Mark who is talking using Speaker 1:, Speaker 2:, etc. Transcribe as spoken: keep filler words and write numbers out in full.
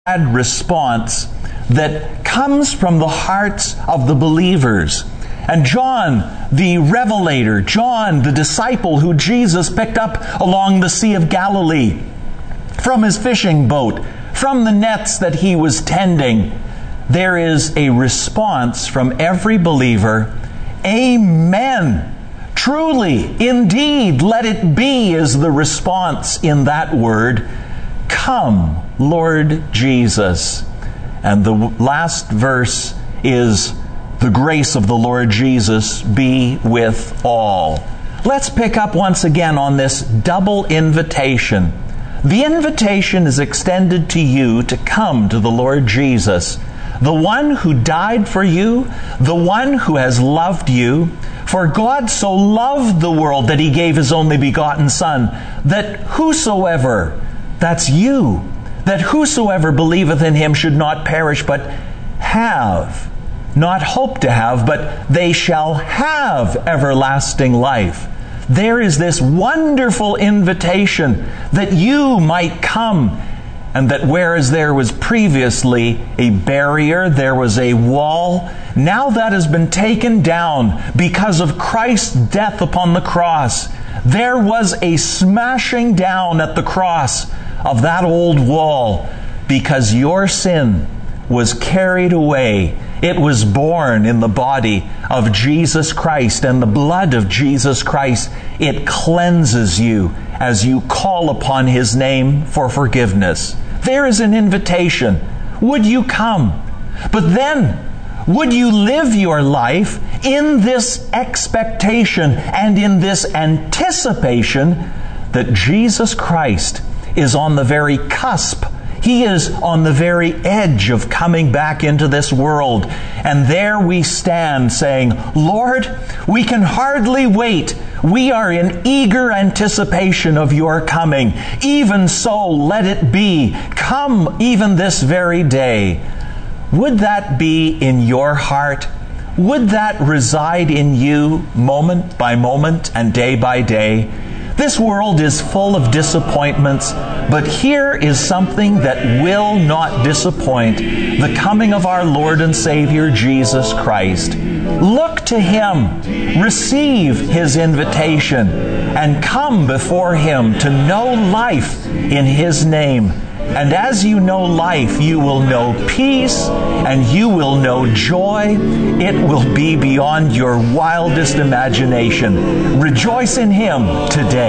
Speaker 1: response that comes from the hearts of the believers. And John, the revelator, John, the disciple who Jesus picked up along the Sea of Galilee, from his fishing boat, from the nets that he was tending, there is a response from every believer. Amen. Truly, indeed, let it be is the response in that word. Come, Lord Jesus. And the last verse is, the grace of the Lord Jesus be with all. Let's pick up once again on this double invitation. The invitation is extended to you to come to the Lord Jesus, the one who died for you, the one who has loved you. For God so loved the world that He gave His only begotten Son, that whosoever, that's you, that whosoever believeth in Him should not perish, but have, not hope to have, but they shall have everlasting life. There is this wonderful invitation that you might come, and that whereas there was previously a barrier, there was a wall, now that has been taken down because of Christ's death upon the cross. There was a smashing down at the cross of that old wall because your sin was carried away. It was borne in the body of Jesus Christ, and the blood of Jesus Christ, it cleanses you as you call upon His name for forgiveness. There is an invitation. Would you come? But then, would you live your life in this expectation and in this anticipation that Jesus Christ is on the very cusp? He is on the very edge of coming back into this world. And there we stand saying, Lord, we can hardly wait. We are in eager anticipation of your coming. Even so, let it be. Come even this very day. Would that be in your heart? Would that reside in you moment by moment and day by day? This world is full of disappointments, but here is something that will not disappoint: the coming of our Lord and Savior Jesus Christ. Look to Him, receive His invitation, and come before Him to know life in His name. And as you know life, you will know peace, and you will know joy. It will be beyond your wildest imagination. Rejoice in Him today.